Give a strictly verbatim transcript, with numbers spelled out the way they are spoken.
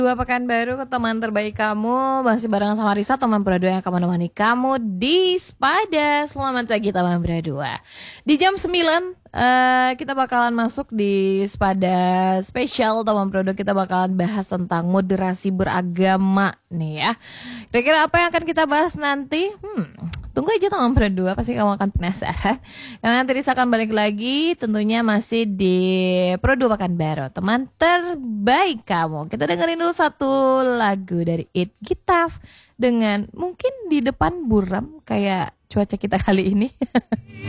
Dua pekan baru ke teman terbaik kamu. Masih barengan sama Risa, teman berdua yang akan menemani kamu di Spada. Selamat pagi teman berdua. Di jam sembilan uh, kita bakalan masuk di Spada spesial teman berdua. Kita bakalan bahas tentang moderasi beragama nih ya. Kira-kira apa yang akan kita bahas nanti? Hmm, tunggu aja teman berdua, pasti kamu akan penasaran. Karena nanti Risa akan balik lagi, tentunya masih di Produk Pekanbaru, teman terbaik kamu. Kita dengerin dulu satu lagu dari It Gitaf dengan mungkin di depan buram kayak cuaca kita kali ini.